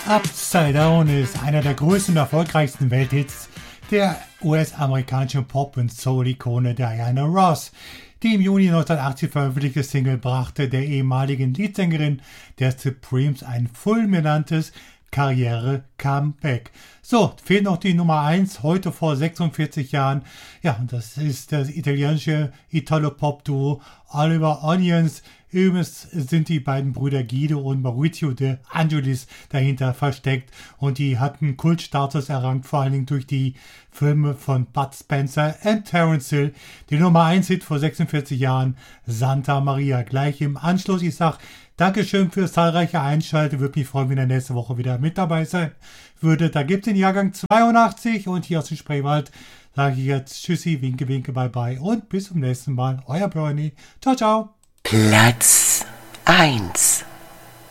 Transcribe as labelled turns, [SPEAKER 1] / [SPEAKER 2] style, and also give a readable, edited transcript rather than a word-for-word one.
[SPEAKER 1] Upside Down ist einer der größten und erfolgreichsten Welthits der US-amerikanischen Pop- und Soul-Ikone Diana Ross. Die im Juni 1980 veröffentlichte Single brachte der ehemaligen Leadsängerin der Supremes ein fulminantes Karriere-Comeback. So, fehlt noch die Nummer 1, heute vor 46 Jahren. Ja, und das ist das italienische Italo-Pop-Duo Oliver Onions. Übrigens sind die beiden Brüder Guido und Maurizio De Angelis dahinter versteckt und die hatten Kultstatus erlangt, vor allen Dingen durch die Filme von Bud Spencer und Terence Hill. Die Nummer 1 Hit vor 46 Jahren, Santa Maria. Gleich im Anschluss, ich sag Dankeschön fürs zahlreiche Einschalten. Würde mich freuen, wenn ihr nächste Woche wieder mit dabei sein würdet. Da gibt es den Jahrgang 82 und hier aus dem Spreewald sage ich jetzt Tschüssi, winke, winke, bye bye und bis zum nächsten Mal. Euer Bernie. Ciao, ciao.
[SPEAKER 2] Platz 1.